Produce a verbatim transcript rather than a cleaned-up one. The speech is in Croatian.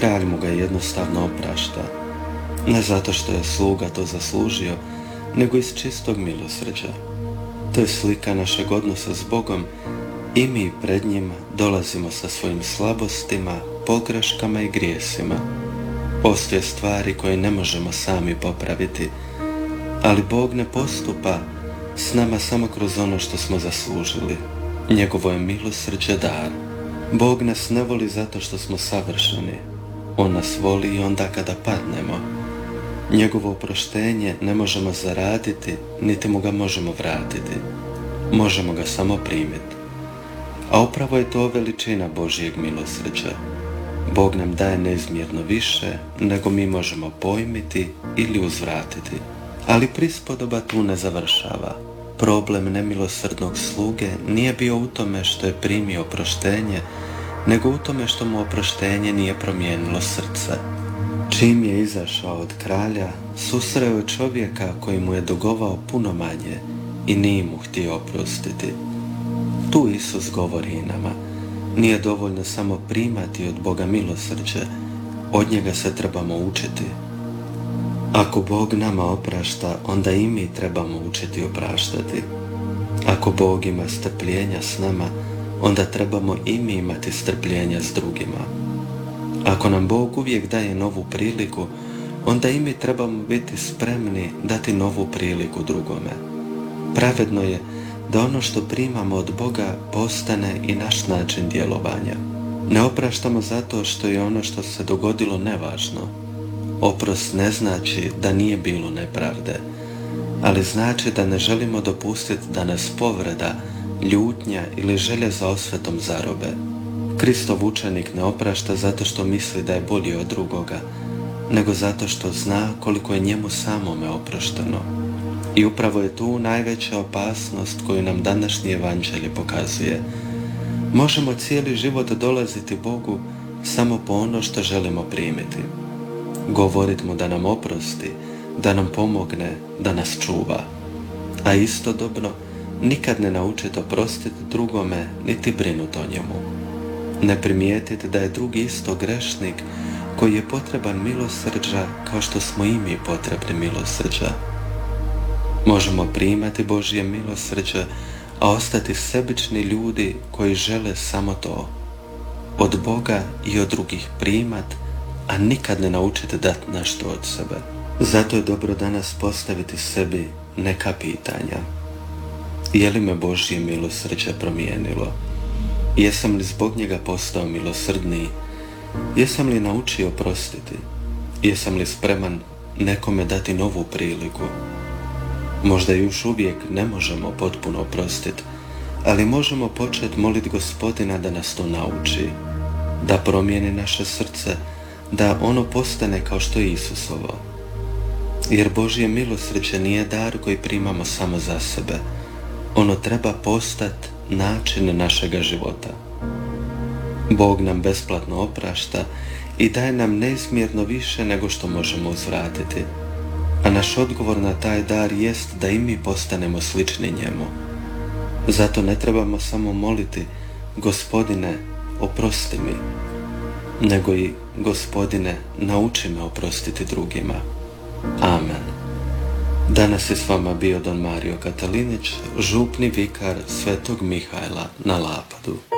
kralj mu ga jednostavno oprašta. Ne zato što je sluga to zaslužio, nego iz čistog milosrđa. To je slika našeg odnosa s Bogom i mi pred njim dolazimo sa svojim slabostima, pogreškama i grijesima. Postoje stvari koje ne možemo sami popraviti, ali Bog ne postupa s nama samo kroz ono što smo zaslužili. Njegovo je milosrđe dar. Bog nas ne voli zato što smo savršeni. On nas voli i onda kada padnemo. Njegovo oproštenje ne možemo zaraditi, niti mu ga možemo vratiti. Možemo ga samo primiti. A upravo je to veličina Božjeg milosrđa. Bog nam daje neizmjerno više nego mi možemo pojmiti ili uzvratiti. Ali prispodoba tu ne završava. Problem nemilosrdnog sluge nije bio u tome što je primio oproštenje, nego u tome što mu oproštenje nije promijenilo srce. Čim je izašao od kralja, susreo je čovjeka koji mu je dugovao puno manje i nije mu htio oprostiti. Tu Isus govori i nama. Nije dovoljno samo primati od Boga milosrđe, od njega se trebamo učiti. Ako Bog nama oprašta, onda i mi trebamo učiti opraštati. Ako Bog ima strpljenja s nama, onda trebamo i mi imati strpljenja s drugima. Ako nam Bog uvijek daje novu priliku, onda i mi trebamo biti spremni dati novu priliku drugome. Pravedno je da ono što primamo od Boga postane i naš način djelovanja. Ne opraštamo zato što je ono što se dogodilo nevažno. Oprost ne znači da nije bilo nepravde, ali znači da ne želimo dopustiti da nas povreda, ljutnja ili želja za osvetom zarobe. Kristov učenik ne oprašta zato što misli da je bolji od drugoga, nego zato što zna koliko je njemu samome oprošteno. I upravo je tu najveća opasnost koju nam današnji evanđelje pokazuje. Možemo cijeli život dolaziti Bogu samo po ono što želimo primiti. Govorit mu da nam oprosti, da nam pomogne, da nas čuva. A istodobno nikad ne naučiti oprostiti drugome niti brinut o njemu. Ne primijetiti da je drugi isto grešnik koji je potreban milosrđa kao što smo i mi potrebni milosrđa. Možemo primati Božje milosrđe, a ostati sebični ljudi koji žele samo to. Od Boga i od drugih primat, a nikad ne naučiti dati nešto od sebe. Zato je dobro danas postaviti sebi neka pitanja. Je li me Božje milosrđe promijenilo? Jesam li zbog njega postao milosrdniji? Jesam li naučio prostiti? Jesam li spreman nekome dati novu priliku? Možda još uvijek ne možemo potpuno oprostiti, ali možemo početi moliti Gospodina da nas to nauči, da promijeni naše srce, da ono postane kao što je Isusovo. Jer Božje milosrđe nije dar koji primamo samo za sebe. Ono treba postati način našega života. Bog nam besplatno oprašta i daje nam neizmjerno više nego što možemo uzvratiti. A naš odgovor na taj dar jest da i mi postanemo slični njemu. Zato ne trebamo samo moliti Gospodine, oprosti mi, nego i Gospodine, nauči me oprostiti drugima. Amen. Danas je s vama bio don Mario Katalinić, župni vikar Svetog Mihajla na Lapadu.